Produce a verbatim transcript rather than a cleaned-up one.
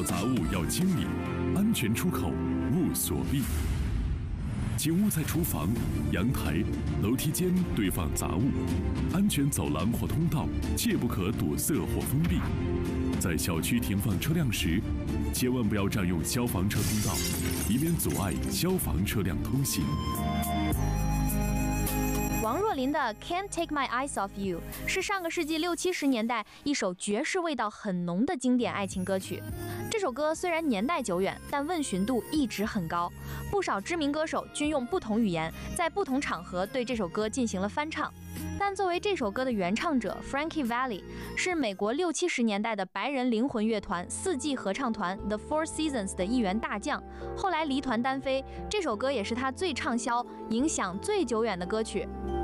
道杂物要清理，安全出口勿锁闭。请勿在厨房、阳台、楼梯间堆放杂物，安全走廊或通道切不可堵塞或封闭。在小区停放车辆时，千万不要占用消防车通道，以免阻碍消防车辆通行。 王若琳的《Can't Take My Eyes Off You》是上个世纪六七十年代一首爵士味道很浓的经典爱情歌曲。这首歌虽然年代久远，但问询度一直很高，不少知名歌手均用不同语言，在不同场合对这首歌进行了翻唱。但作为这首歌的原唱者 Frankie Valli 是美国六七十年代的白人灵魂乐团四季合唱团 The Four Seasons 的一员大将，后来离团单飞，这首歌也是他最畅销、影响最久远的歌曲。